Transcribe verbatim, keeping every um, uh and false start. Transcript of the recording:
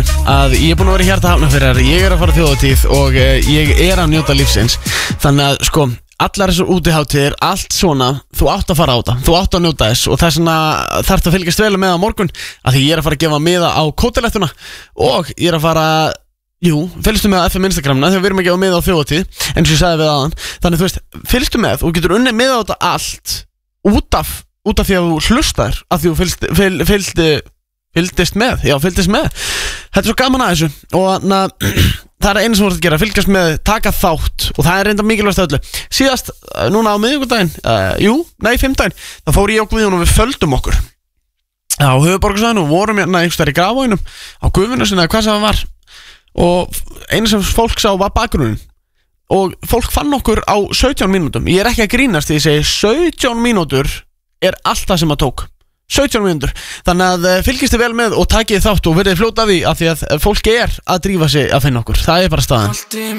að ég er búin að vera hérna að hafna fyrir þér. Ég er að fara þjóðatíð og uh, ég er að njóta lífsins. Þannig að sko, allar þessar útiháttíðir, allt svona, þú átt að fara á það, þú átt að njóta þess og þess vegna þarf að fylgjast vel með á morgun af því ég er að fara að gefa miða á kótilettuna og ég er að fara, jú, fylgstu með á F M Instagramna þegar við erum að gefa miða á þjóðatíð eins og ég sagði við aðan, þannig þú veist, fylgstu með og getur unnið miða á þetta allt út af, út af því að þú hlustar af því þú fylgst, fyl, fylgdi, fylgdist með, já, fylgdist með þetta er svo gaman að þessu og na, það er einu sem þú ert að gera, fylgjast með, taka þátt og það er reynda mikilvægast öllu. Síðast, núna á miðvikudaginn, uh, jú, nei, fimmtudaginn, þá fór ég og Guðjón og við földum okkur á höfuðborgarsvæðinu og vorum hérna einhvers staðar í Grafarvoginum á Gufunesinu eða hvað sem það var og einu sem fólk sá var bakgrunnin og fólk fann okkur á sautján mínútum. Ég er ekki að grínast því ég segi sautján mínútur er allt það sem að tók. sautján mínútur, þannig að fylgist þið vel með og takið þátt og verðið fljóta því að því að fólki er að drífa sig að finna okkur, það er bara staðan.